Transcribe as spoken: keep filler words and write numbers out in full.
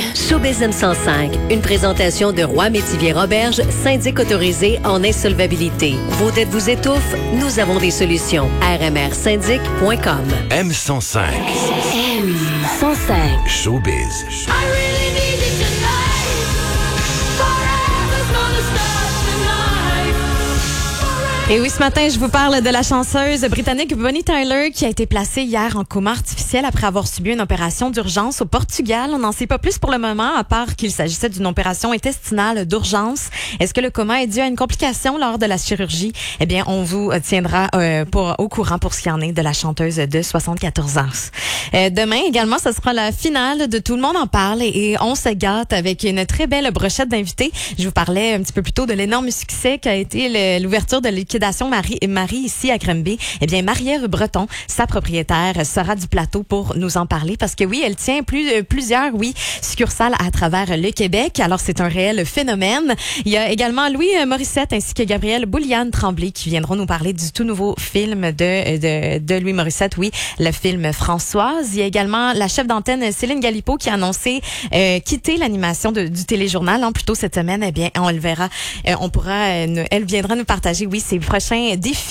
Showbiz M cent cinq, une présentation de Roy Métivier Roberge, syndic autorisé en insolvabilité. Vos dettes vous étouffent? Nous avons des solutions. r m r syndic point com. M cent cinq. M cent cinq. Showbiz. Et oui, ce matin, je vous parle de la chanteuse britannique Bonnie Tyler qui a été placée hier en coma artificiel après avoir subi une opération d'urgence au Portugal. On n'en sait pas plus pour le moment, à part qu'il s'agissait d'une opération intestinale d'urgence. Est-ce que le coma est dû à une complication lors de la chirurgie? Eh bien, on vous tiendra euh, pour, au courant pour ce qu'il en est de la chanteuse de soixante-quatorze ans. Euh, demain, également, ce sera la finale de Tout le monde en parle et, et on se gâte avec une très belle brochette d'invités. Je vous parlais un petit peu plus tôt de l'énorme succès qu'a été le, l'ouverture de l'équipe Marie, Marie ici à Granby. Eh bien, Marie-Ève Breton, sa propriétaire, sera du plateau pour nous en parler parce que oui, elle tient plus, plusieurs, oui, succursales à travers le Québec. Alors, c'est un réel phénomène. Il y a également Louis Morissette ainsi que Gabrielle Bouliane-Tremblay qui viendront nous parler du tout nouveau film de, de, de Louis Morissette, oui, le film Françoise. Il y a également la chef d'antenne Céline Galipeau qui a annoncé euh, quitter l'animation de, du téléjournal hein, plus tôt cette semaine. Eh bien, on le verra. Euh, on pourra, euh, elle viendra nous partager, oui, ses prochains défis